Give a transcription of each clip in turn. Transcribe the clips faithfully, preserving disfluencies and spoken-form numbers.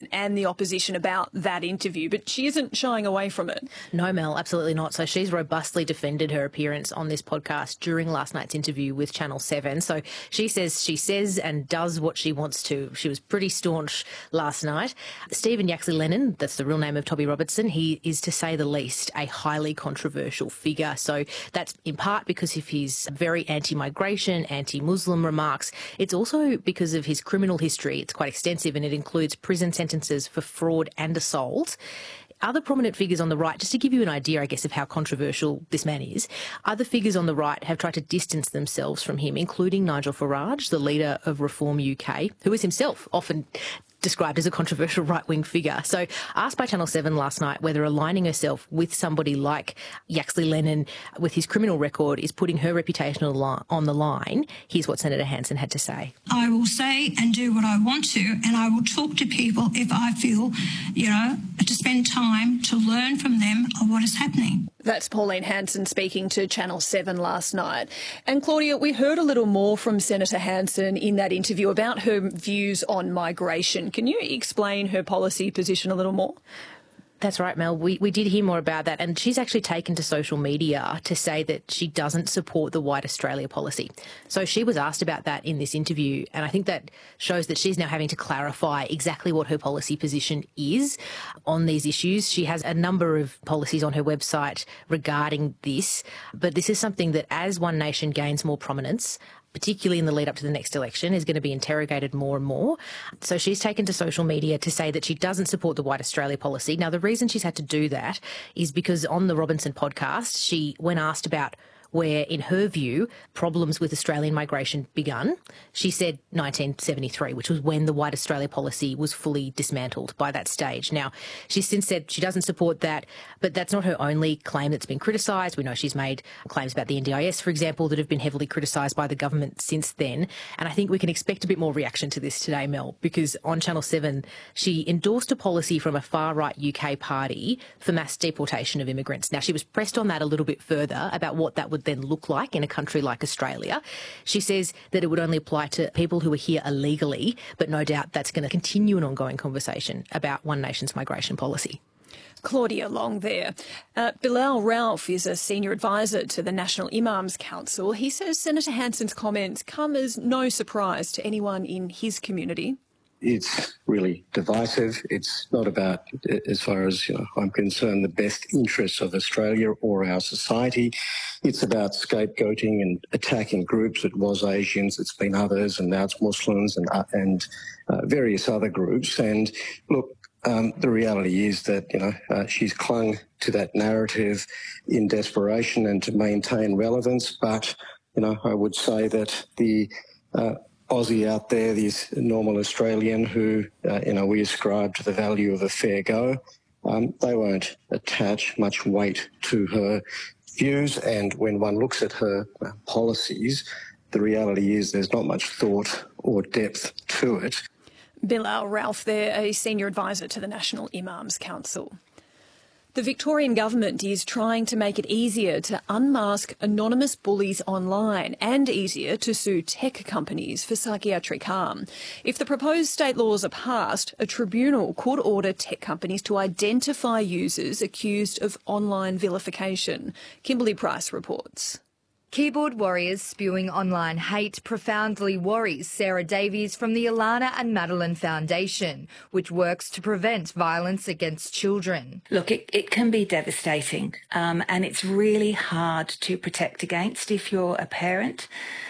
and the opposition about that interview, but she isn't shying away from it. No, Mel, absolutely not. So she's robustly defended her appearance on this podcast during last night's interview with Channel seven. So she says she says and does what she wants to. She was pretty staunch last night. Stephen Yaxley Lennon, that's the real name of Toby Robertson, he is, to say the least, a highly controversial figure. So that's in part because of his very anti-migration, anti-Muslim remarks. It's also because of his criminal history. It's quite extensive and it includes prison sentences for fraud and assault. Other prominent figures on the right, just to give you an idea, I guess, of how controversial this man is, other figures on the right have tried to distance themselves from him, including Nigel Farage, the leader of Reform U K, who is himself often described as a controversial right-wing figure. So asked by Channel seven last night whether aligning herself with somebody like Yaxley Lennon with his criminal record is putting her reputation on the line, here's what Senator Hanson had to say. I will say and do what I want to, and I will talk to people if I feel, you know, to spend time to learn from them of what is happening. That's Pauline Hanson speaking to Channel seven last night. And Claudia, we heard a little more from Senator Hanson in that interview about her views on migration. Can you explain her policy position a little more? That's right, Mel. We, we did hear more about that, and she's actually taken to social media to say that she doesn't support the White Australia policy. So she was asked about that in this interview, and I think that shows that she's now having to clarify exactly what her policy position is on these issues. She has a number of policies on her website regarding this, but this is something that as One Nation gains more prominence, particularly in the lead up to the next election, is going to be interrogated more and more. So she's taken to social media to say that she doesn't support the White Australia policy. Now, the reason she's had to do that is because on the Robinson podcast, she, when asked about where, in her view, problems with Australian migration begun, she said nineteen seventy-three, which was when the White Australia policy was fully dismantled by that stage. Now, she's since said she doesn't support that, but that's not her only claim that's been criticised. We know she's made claims about the N D I S, for example, that have been heavily criticised by the government since then. And I think we can expect a bit more reaction to this today, Mel, because on Channel seven, she endorsed a policy from a far-right U K party for mass deportation of immigrants. Now, she was pressed on that a little bit further about what that would then look like in a country like Australia. She says that it would only apply to people who are here illegally, but no doubt that's going to continue an ongoing conversation about One Nation's migration policy. Claudia Long there. Uh, Bilal Ralph is a senior advisor to the National Imams Council. He says Senator Hanson's comments come as no surprise to anyone in his community. It's really divisive. It's not about, as far as you know, I'm concerned, the best interests of Australia or our society. It's about scapegoating and attacking groups. It was Asians, it's been others, and now it's Muslims and uh, and uh, various other groups. And look, um, the reality is that you know uh, she's clung to that narrative in desperation and to maintain relevance. But you know, I would say that the uh, Aussie out there, this normal Australian who, uh, you know, we ascribe to the value of a fair go, um, they won't attach much weight to her views. And when one looks at her uh, policies, the reality is there's not much thought or depth to it. Bilal Ralph there, a senior advisor to the National Imams Council. The Victorian government is trying to make it easier to unmask anonymous bullies online and easier to sue tech companies for psychiatric harm. If the proposed state laws are passed, a tribunal could order tech companies to identify users accused of online vilification. Kimberly Price reports. Keyboard warriors spewing online hate profoundly worries Sarah Davies from the Alana and Madeline Foundation, which works to prevent violence against children. Look, it, it can be devastating, um, and it's really hard to protect against if you're a parent.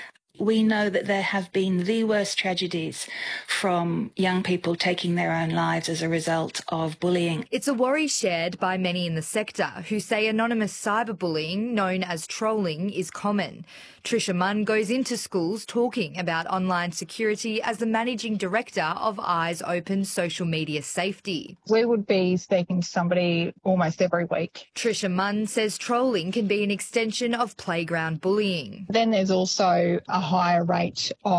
We know that there have been the worst tragedies from young people taking their own lives as a result of bullying. It's a worry shared by many in the sector who say anonymous cyberbullying, known as trolling, is common. Tricia Munn goes into schools talking about online security as the managing director of Eyes Open Social Media Safety. We would be speaking to somebody almost every week. Tricia Munn says trolling can be an extension of playground bullying. Then there's also a higher rate of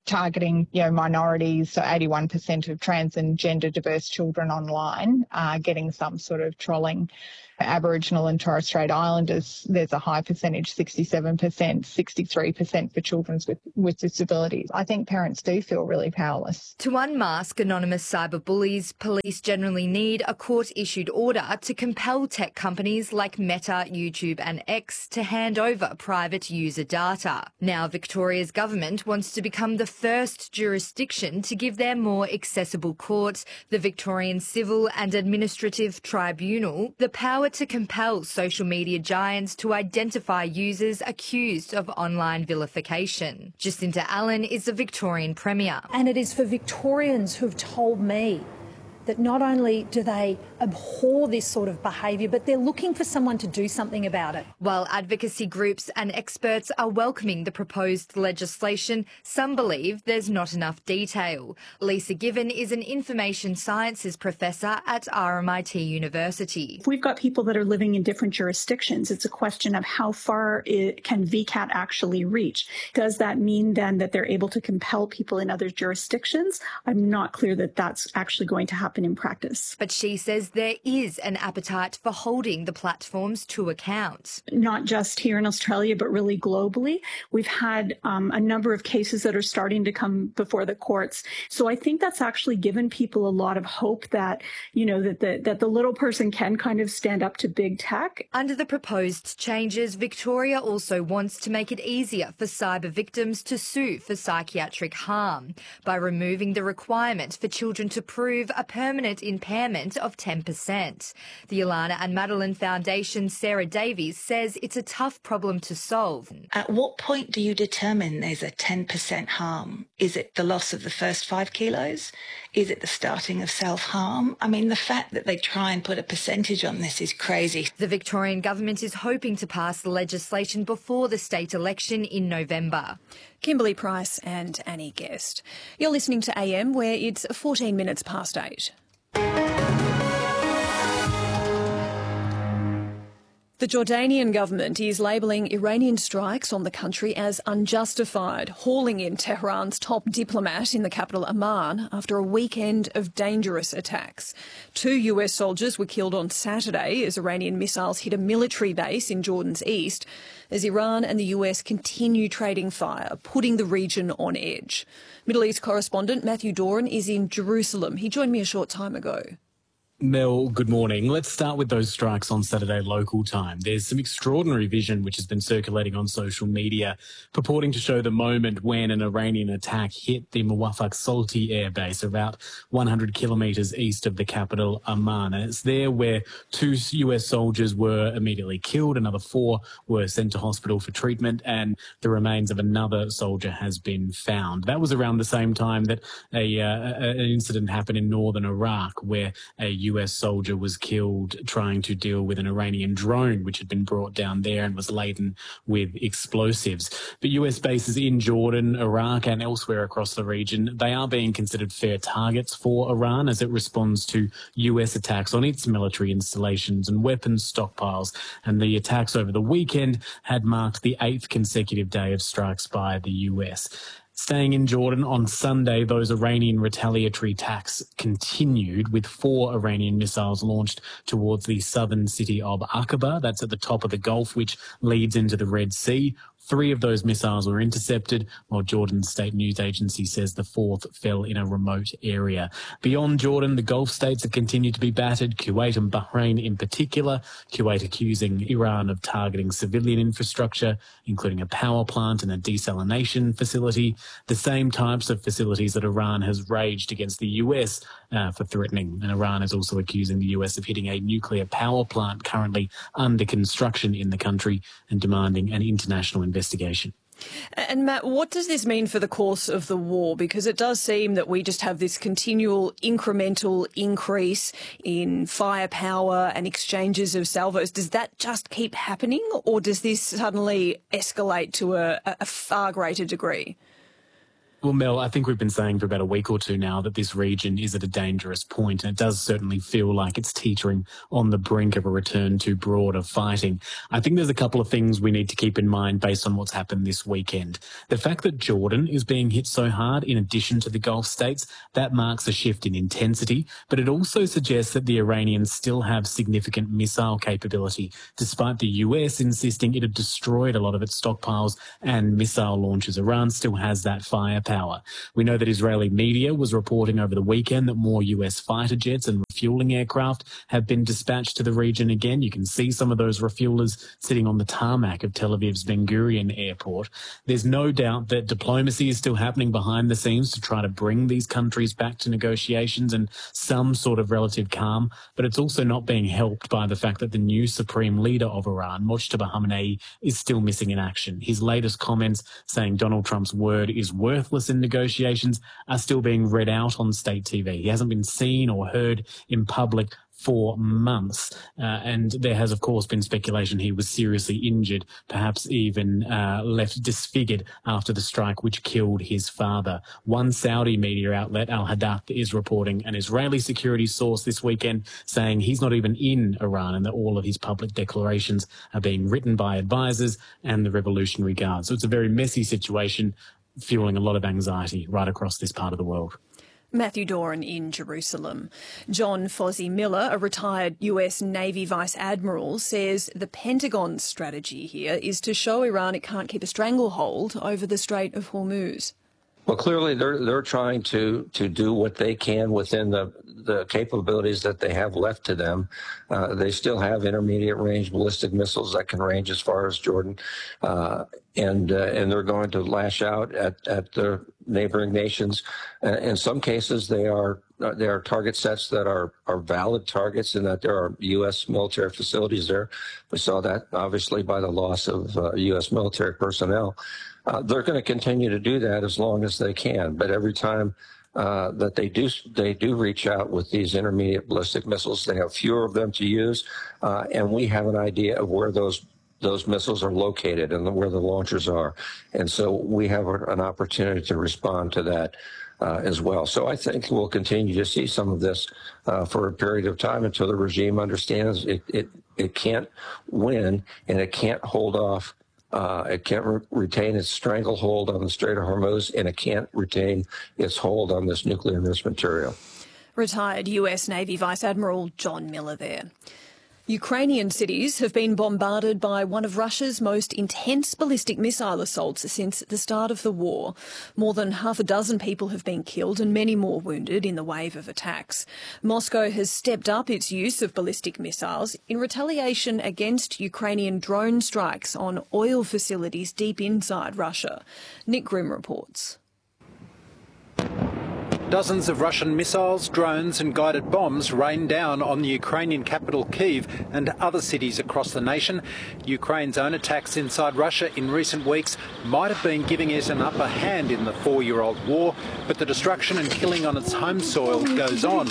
targeting, you know, minorities, so eighty-one percent of trans and gender diverse children online are getting some sort of trolling. Aboriginal and Torres Strait Islanders, there's a high percentage, sixty-seven percent, sixty-three percent for children with, with disabilities. I think parents do feel really powerless. To unmask anonymous cyberbullies, police generally need a court-issued order to compel tech companies like Meta, YouTube and X to hand over private user data. Now Victoria's government wants to become the first jurisdiction to give their more accessible court, the Victorian Civil and Administrative Tribunal, the power to compel social media giants to identify users accused of online vilification. Jacinta Allen is the Victorian Premier. And it is for Victorians who've told me that not only do they abhor this sort of behaviour, but they're looking for someone to do something about it. While advocacy groups and experts are welcoming the proposed legislation, some believe there's not enough detail. Lisa Given is an information sciences professor at R M I T University. We've got people that are living in different jurisdictions. It's a question of how far it can V CAT actually reach. Does that mean then that they're able to compel people in other jurisdictions? I'm not clear that that's actually going to happen in practice. But she says there is an appetite for holding the platforms to account. Not just here in Australia, but really globally. We've had um, a number of cases that are starting to come before the courts. So I think that's actually given people a lot of hope that, you know, that the, that the little person can kind of stand up to big tech. Under the proposed changes, Victoria also wants to make it easier for cyber victims to sue for psychiatric harm by removing the requirement for children to prove a permanent impairment of ten percent. The Alana and Madeline Foundation's Sarah Davies says it's a tough problem to solve. At what point do you determine there's a ten percent harm? Is it the loss of the first five kilos? Is it the starting of self-harm? I mean, the fact that they try and put a percentage on this is crazy. The Victorian government is hoping to pass the legislation before the state election in November. Kimberly Price and Annie Guest. You're listening to A M, where it's fourteen minutes past eight. The Jordanian government is labelling Iranian strikes on the country as unjustified, hauling in Tehran's top diplomat in the capital Amman after a weekend of dangerous attacks. Two U S soldiers were killed on Saturday as Iranian missiles hit a military base in Jordan's east, as Iran and the U S continue trading fire, putting the region on edge. Middle East correspondent Matthew Doran is in Jerusalem. He joined me a short time ago. Mel, good morning. Let's start with those strikes on Saturday local time. There's some extraordinary vision which has been circulating on social media purporting to show the moment when an Iranian attack hit the Muwafaq Salti air base about one hundred kilometres east of the capital Amman. And it's there where two U S soldiers were immediately killed, another four were sent to hospital for treatment, and the remains of another soldier has been found. That was around the same time that a, uh, an incident happened in northern Iraq where a U S soldier was killed trying to deal with an Iranian drone which had been brought down there and was laden with explosives. But U S bases in Jordan, Iraq and elsewhere across the region, they are being considered fair targets for Iran as it responds to U S attacks on its military installations and weapons stockpiles. And the attacks over the weekend had marked the eighth consecutive day of strikes by the U S. Staying in Jordan, on Sunday, those Iranian retaliatory attacks continued with four Iranian missiles launched towards the southern city of Aqaba. That's at the top of the Gulf, which leads into the Red Sea. Three of those missiles were intercepted, while Jordan's state news agency says the fourth fell in a remote area. Beyond Jordan, the Gulf states have continued to be battered, Kuwait and Bahrain in particular. Kuwait accusing Iran of targeting civilian infrastructure, including a power plant and a desalination facility, the same types of facilities that Iran has raged against the U S uh, for threatening. And Iran is also accusing the U S of hitting a nuclear power plant currently under construction in the country and demanding an international investigation. investigation. And Matt, what does this mean for the course of the war? Because it does seem that we just have this continual incremental increase in firepower and exchanges of salvos. Does that just keep happening, or does this suddenly escalate to a, a far greater degree? Well, Mel, I think we've been saying for about a week or two now that this region is at a dangerous point, and it does certainly feel like it's teetering on the brink of a return to broader fighting. I think there's a couple of things we need to keep in mind based on what's happened this weekend. The fact that Jordan is being hit so hard, in addition to the Gulf states, that marks a shift in intensity, but it also suggests that the Iranians still have significant missile capability, despite the U S insisting it had destroyed a lot of its stockpiles and missile launches. Iran still has that firepower. We know that Israeli media was reporting over the weekend that more U S fighter jets and refueling aircraft have been dispatched to the region again. You can see some of those refuelers sitting on the tarmac of Tel Aviv's Ben Gurion airport. There's no doubt that diplomacy is still happening behind the scenes to try to bring these countries back to negotiations and some sort of relative calm, but it's also not being helped by the fact that the new supreme leader of Iran, Mojtaba Khamenei, is still missing in action. His latest comments saying Donald Trump's word is worthless in negotiations are still being read out on state T V. He hasn't been seen or heard in public for months. Uh, and there has, of course, been speculation he was seriously injured, perhaps even uh, left disfigured after the strike which killed his father. One Saudi media outlet, Al Hadath, is reporting an Israeli security source this weekend saying he's not even in Iran and that all of his public declarations are being written by advisors and the Revolutionary Guard. So it's a very messy situation, fueling a lot of anxiety right across this part of the world. Matthew Doran in Jerusalem. John Fozzie Miller, a retired U S Navy Vice Admiral, says the Pentagon's strategy here is to show Iran it can't keep a stranglehold over the Strait of Hormuz. Well, clearly they're they're trying to to do what they can within the the capabilities that they have left to them. Uh, they still have intermediate range ballistic missiles that can range as far as Jordan, uh, and uh, and they're going to lash out at at the neighboring nations. Uh, in some cases, they are uh, they are target sets that are are valid targets, and that there are U S military facilities there. We saw that obviously by the loss of uh, U S military personnel. Uh, they're going to continue to do that as long as they can. But every time uh, that they do, they do reach out with these intermediate ballistic missiles. They have fewer of them to use, uh, and we have an idea of where those those missiles are located and where the launchers are. And so we have a, an opportunity to respond to that uh, as well. So I think we'll continue to see some of this uh, for a period of time until the regime understands it it, it can't win and it can't hold off. Uh, it can't re- retain its stranglehold on the Strait of Hormuz, and it can't retain its hold on this nuclear enriched material. Retired U S Navy Vice Admiral John Miller there. Ukrainian cities have been bombarded by one of Russia's most intense ballistic missile assaults since the start of the war. More than half a dozen people have been killed and many more wounded in the wave of attacks. Moscow has stepped up its use of ballistic missiles in retaliation against Ukrainian drone strikes on oil facilities deep inside Russia. Nick Grimm reports. Dozens of Russian missiles, drones and guided bombs rained down on the Ukrainian capital Kyiv and other cities across the nation. Ukraine's own attacks inside Russia in recent weeks might have been giving it an upper hand in the four-year-old war, but the destruction and killing on its home soil goes on.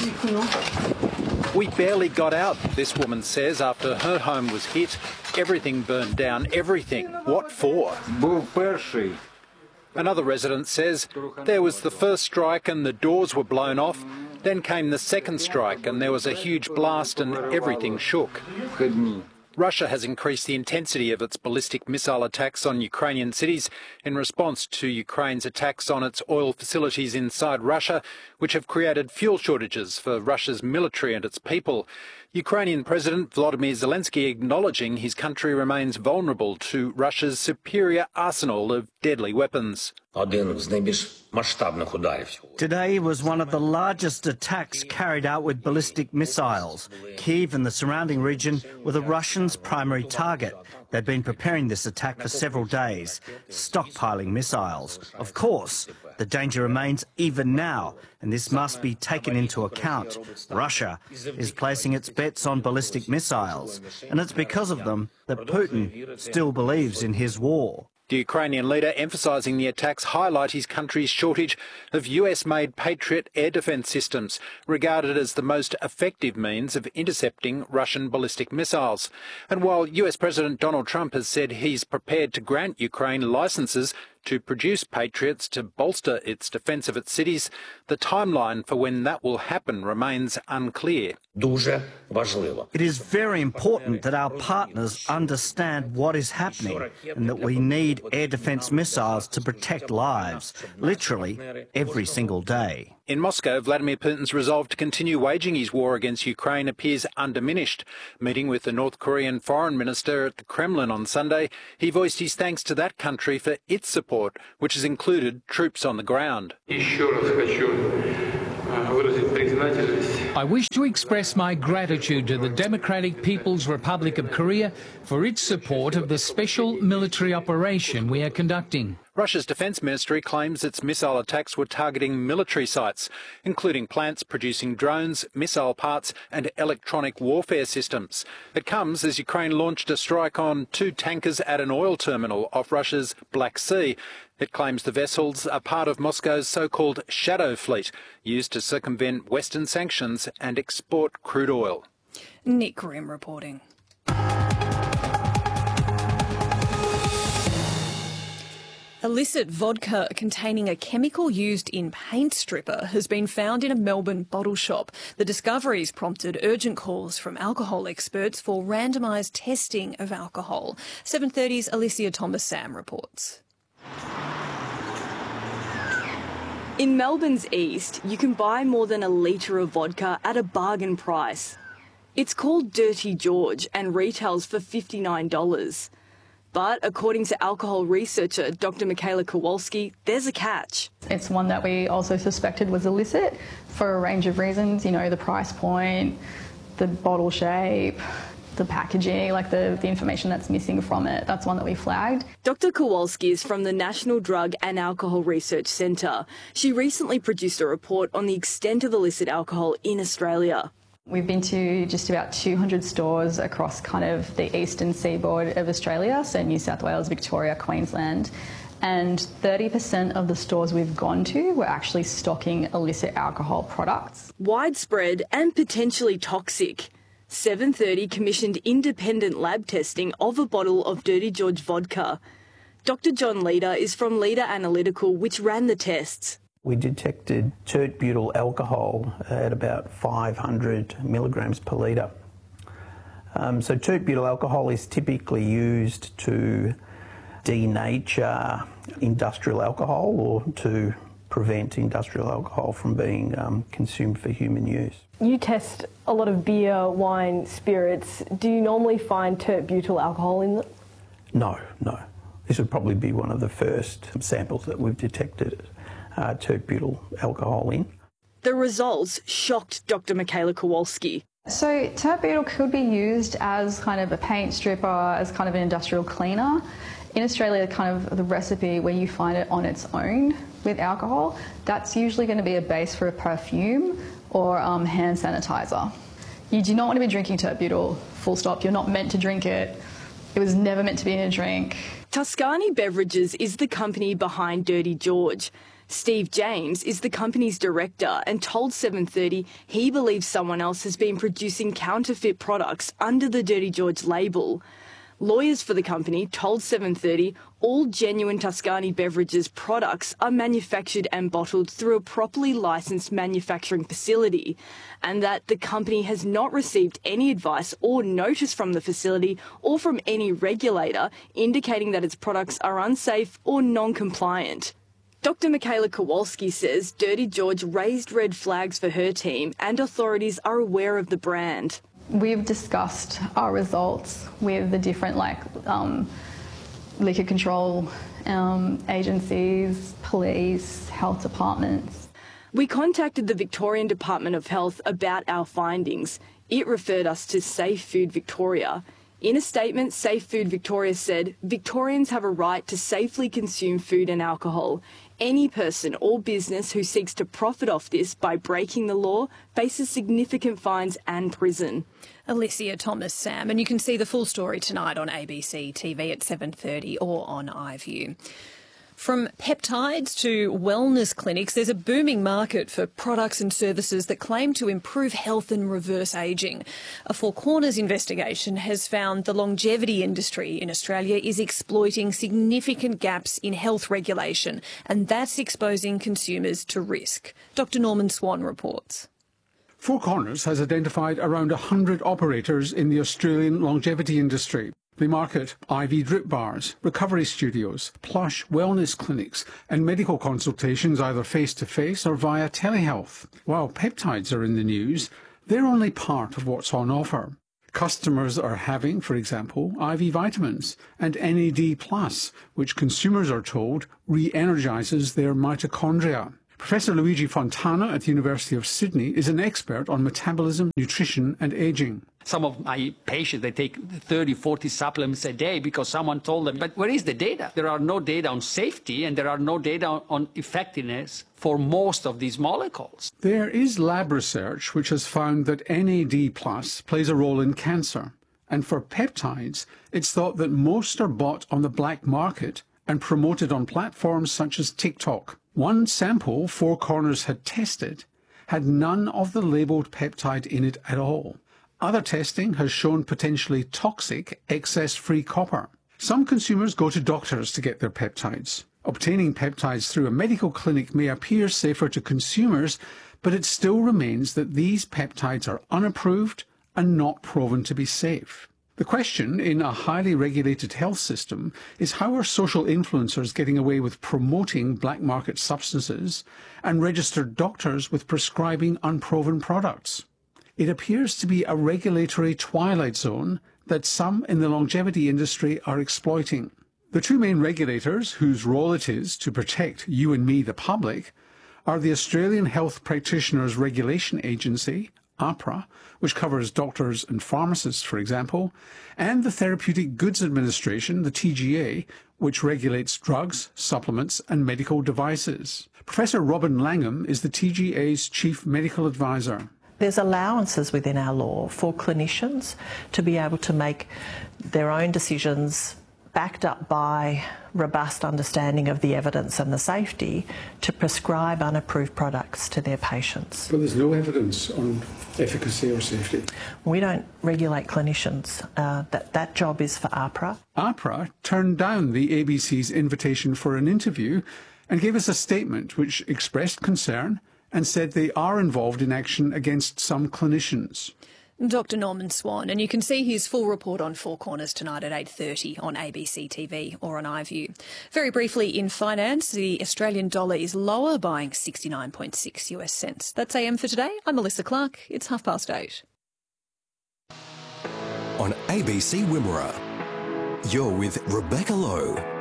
We barely got out, this woman says, after her home was hit. Everything burned down. Everything. What for? Another resident says there was the first strike and the doors were blown off. Then came the second strike and there was a huge blast and everything shook. Russia has increased the intensity of its ballistic missile attacks on Ukrainian cities in response to Ukraine's attacks on its oil facilities inside Russia, which have created fuel shortages for Russia's military and its people. Ukrainian President Volodymyr Zelensky acknowledging his country remains vulnerable to Russia's superior arsenal of deadly weapons. Today was one of the largest attacks carried out with ballistic missiles. Kyiv and the surrounding region were the Russians' primary target. They'd been preparing this attack for several days, stockpiling missiles. Of course, the danger remains even now, and this must be taken into account. Russia is placing its bets on ballistic missiles, and it's because of them that Putin still believes in his war. The Ukrainian leader emphasising the attacks highlight his country's shortage of U S-made Patriot air defence systems, regarded as the most effective means of intercepting Russian ballistic missiles. And while U S President Donald Trump has said he's prepared to grant Ukraine licences to produce Patriots to bolster its defence of its cities. The timeline for when that will happen remains unclear. It is very important that our partners understand what is happening and that we need air defence missiles to protect lives, literally every single day. In Moscow, Vladimir Putin's resolve to continue waging his war against Ukraine appears undiminished. Meeting with the North Korean foreign minister at the Kremlin on Sunday, he voiced his thanks to that country for its support, which has included troops on the ground. I wish to express my gratitude to the Democratic People's Republic of Korea for its support of the special military operation we are conducting. Russia's defence ministry claims its missile attacks were targeting military sites, including plants producing drones, missile parts and electronic warfare systems. It comes as Ukraine launched a strike on two tankers at an oil terminal off Russia's Black Sea. It claims the vessels are part of Moscow's so-called shadow fleet, used to circumvent Western sanctions and export crude oil. Nick Grimm reporting. Illicit vodka containing a chemical used in paint stripper has been found in a Melbourne bottle shop. The discoveries prompted urgent calls from alcohol experts for randomised testing of alcohol. seven thirty's Alicia Thomas-Sam reports. In Melbourne's east, you can buy more than a litre of vodka at a bargain price. It's called Dirty George and retails for fifty-nine dollars. But according to alcohol researcher Doctor Michaela Kowalski, there's a catch. It's one that we also suspected was illicit for a range of reasons, you know, the price point, the bottle shape, the packaging, like the, the information that's missing from it. That's one that we flagged. Doctor Kowalski is from the National Drug and Alcohol Research Centre. She recently produced a report on the extent of illicit alcohol in Australia. We've been to just about two hundred stores across kind of the eastern seaboard of Australia, so New South Wales, Victoria, Queensland, and thirty percent of the stores we've gone to were actually stocking illicit alcohol products. Widespread and potentially toxic. seven thirty commissioned independent lab testing of a bottle of Dirty George vodka. Doctor John Leader is from Leader Analytical, which ran the tests. We detected tert-butyl alcohol at about five hundred milligrams per litre. Um, so tert-butyl alcohol is typically used to denature industrial alcohol or to prevent industrial alcohol from being um, consumed for human use. You test a lot of beer, wine, spirits. Do you normally find tert-butyl alcohol in them? No, no. This would probably be one of the first samples that we've detected uh, tert-butyl alcohol in. The results shocked Doctor Michaela Kowalski. So tert-butyl could be used as kind of a paint stripper, as kind of an industrial cleaner. In Australia, kind of the recipe where you find it on its own with alcohol, that's usually going to be a base for a perfume or um, hand sanitizer. You do not want to be drinking tert-butyl, full stop. You're not meant to drink it. It was never meant to be in a drink. Tuscany Beverages is the company behind Dirty George. Steve James is the company's director and told seven thirty he believes someone else has been producing counterfeit products under the Dirty George label. Lawyers for the company told seven thirty all genuine Tuscany Beverages products are manufactured and bottled through a properly licensed manufacturing facility, and that the company has not received any advice or notice from the facility or from any regulator indicating that its products are unsafe or non-compliant. Doctor Michaela Kowalski says Dirty George raised red flags for her team and authorities are aware of the brand. We've discussed our results with the different like um, liquor control um, agencies, police, health departments. We contacted the Victorian Department of Health about our findings. It referred us to Safe Food Victoria. In a statement, Safe Food Victoria said, Victorians have a right to safely consume food and alcohol. Any person or business who seeks to profit off this by breaking the law faces significant fines and prison. Alicia Thomas-Sam, and you can see the full story tonight on A B C T V at seven thirty or on iView. From peptides to wellness clinics, there's a booming market for products and services that claim to improve health and reverse ageing. A Four Corners investigation has found the longevity industry in Australia is exploiting significant gaps in health regulation, and that's exposing consumers to risk. Doctor Norman Swan reports. Four Corners has identified around one hundred operators in the Australian longevity industry. They market I V drip bars, recovery studios, plush wellness clinics and medical consultations either face-to-face or via telehealth. While peptides are in the news, they're only part of what's on offer. Customers are having, for example, I V vitamins and N A D plus, which consumers are told re-energises their mitochondria. Professor Luigi Fontana at the University of Sydney is an expert on metabolism, nutrition and ageing. Some of my patients, they take thirty, forty supplements a day because someone told them. But where is the data? There are no data on safety and there are no data on effectiveness for most of these molecules. There is lab research which has found that N A D plus plays a role in cancer. And for peptides, it's thought that most are bought on the black market and promoted on platforms such as TikTok. One sample Four Corners had tested had none of the labelled peptide in it at all. Other testing has shown potentially toxic excess-free copper. Some consumers go to doctors to get their peptides. Obtaining peptides through a medical clinic may appear safer to consumers, but it still remains that these peptides are unapproved and not proven to be safe. The question in a highly regulated health system is how are social influencers getting away with promoting black market substances and registered doctors with prescribing unproven products? It appears to be a regulatory twilight zone that some in the longevity industry are exploiting. The two main regulators, whose role it is to protect you and me, the public, are the Australian Health Practitioners Regulation Agency, AHPRA, which covers doctors and pharmacists, for example, and the Therapeutic Goods Administration, the T G A, which regulates drugs, supplements and medical devices. Professor Robin Langham is the T G A's Chief Medical Advisor. There's allowances within our law for clinicians to be able to make their own decisions backed up by robust understanding of the evidence and the safety to prescribe unapproved products to their patients. But there's no evidence on efficacy or safety. We don't regulate clinicians. Uh, that, that job is for AHPRA. AHPRA turned down the A B C's invitation for an interview and gave us a statement which expressed concern and said they are involved in action against some clinicians. Doctor Norman Swan, and you can see his full report on Four Corners tonight at eight thirty on A B C T V or on iView. Very briefly, in finance, the Australian dollar is lower, buying sixty-nine point six US cents. That's A M for today. I'm Melissa Clark. It's half past eight. On A B C Wimmera, you're with Rebecca Lowe.